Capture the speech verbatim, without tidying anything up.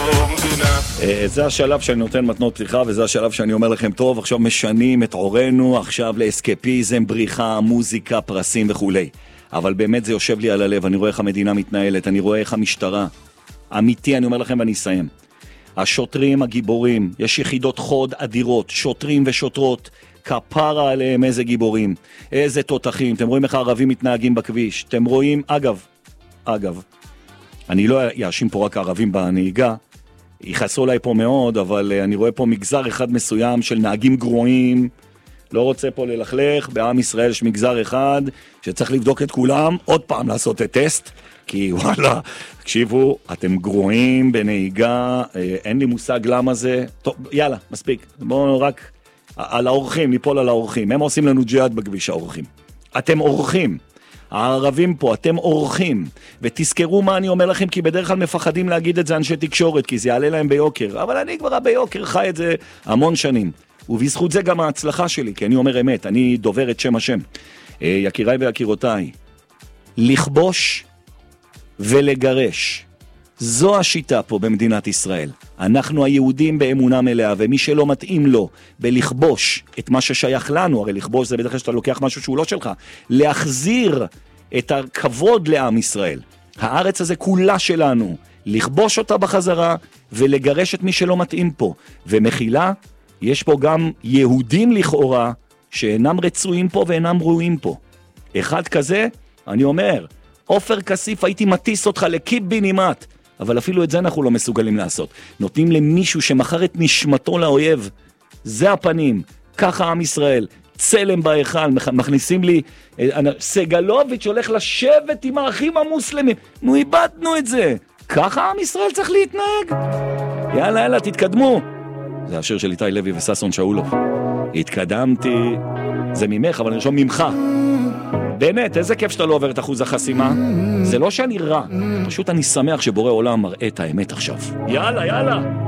זה השלב שאני נותן מתנות פתיחה, וזה השלב שאני אומר לכם, טוב, עכשיו משנים את עורנו, עכשיו לאסקפיזם, בריחה, מוזיקה, פרסים וכולי. אבל באמת זה יושב לי על הלב, אני רואה איך המדינה מתנהלת, אני רואה איך המשטרה. אמיתי, אני אומר לכם ואני אסיים. השוטרים הגיבורים, יש יחידות חוד אדירות, שוטרים ושוטרות, כפרה עליהם, איזה גיבורים, איזה תותחים. אתם רואים איך הערבים מתנהגים בכביש, אתם רואים, אגב, אגב, אני לא יאשים פה רק הערבים בנהיגה, ייחסו אליי פה מאוד, אבל אני רואה פה מגזר אחד מסוים של נהגים גרועים, לא רוצה פה ללכלך, בעם ישראל יש מגזר אחד שצריך לבדוק את כולם, עוד פעם לעשות את טסט, כי וואלה, תקשיבו, אתם גרועים בנהיגה, אין לי מושג למה זה, טוב, יאללה, מספיק, בואו רק על האורחים, ניפול על האורחים, הם עושים לנו ג'יהאד בכביש האורחים, אתם אורחים, הערבים פה, אתם אורחים, ותזכרו מה אני אומר לכם, כי בדרך כלל מפחדים להגיד את זה אנשי תקשורת, כי זה יעלה להם ביוקר, אבל אני כבר ביוקר חי את זה המון שנים, ובזכות זה גם ההצלחה שלי, כי אני אומר אמת, אני דובר את שם השם. יקיריי ויקירותיי, לכבוש ולגרש, זו השיטה פה במדינת ישראל. אנחנו היהודים באמונה מלאה, ומי שלא מתאים לו בלכבוש את מה ששייך לנו, הרי לכבוש זה בדרך כלל שאתה לוקח משהו שהוא לא שלך, להחזיר את הכבוד לעם ישראל. הארץ הזה כולה שלנו, לכבוש אותה בחזרה ולגרש את מי שלא מתאים פה. ומחילה, יש פה גם יהודים לכאורה שאינם רצויים פה ואינם ראויים פה. אחד כזה, אני אומר, עופר כסיף, הייתי מטיס אותך לקיבינימט, אבל אפילו את זה אנחנו לא מסוגלים לעשות. נותנים למישהו שמחר את נשמתו לאויב, זה הפנים, ככה עם ישראל, צלם בהיכל, מכניסים לי, סגלוביץ' הולך לשבת עם האחים המוסלמים, נו איבדנו את זה, ככה עם ישראל צריך להתנהג? יאללה, יאללה, תתקדמו. זה השיר של איתי לוי וססון שאולוב. התקדמתי, זה ממך, אבל נרשום ממך. באמת, איזה כיף שאתה לא עובר את אחוז החסימה. זה לא שאני רע, פשוט אני שמח שבורא עולם מראה את האמת עכשיו. יאללה, יאללה.